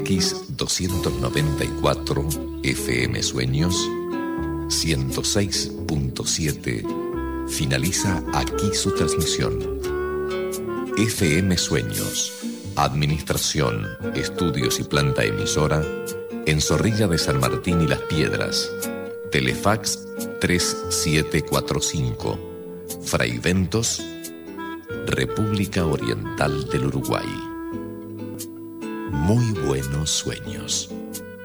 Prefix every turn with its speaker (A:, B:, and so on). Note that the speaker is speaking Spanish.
A: X294 FM Sueños 106.7 finaliza aquí su transmisión. FM Sueños, Administración, Estudios y Planta Emisora en Zorrilla de San Martín y Las Piedras. Telefax 3745, Fraiventos, República Oriental del Uruguay. Muy buenos sueños.